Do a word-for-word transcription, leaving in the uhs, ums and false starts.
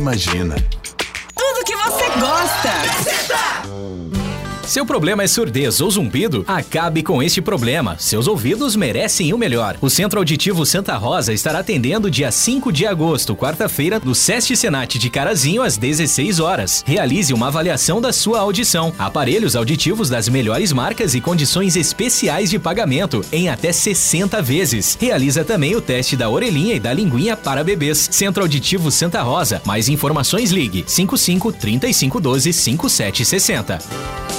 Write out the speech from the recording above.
imagina. Tudo que você gosta. Seu problema é surdez ou zumbido? Acabe com este problema. Seus ouvidos merecem o melhor. O Centro Auditivo Santa Rosa estará atendendo dia cinco de agosto, quarta-feira, no Sesc Senat de Carazinho, às dezesseis horas. Realize uma avaliação da sua audição. Aparelhos auditivos das melhores marcas e condições especiais de pagamento, em até sessenta vezes. Realiza também o teste da orelhinha e da linguinha para bebês. Centro Auditivo Santa Rosa. Mais informações, ligue cinco cinco, trinta e cinco, doze, cinquenta e sete sessenta.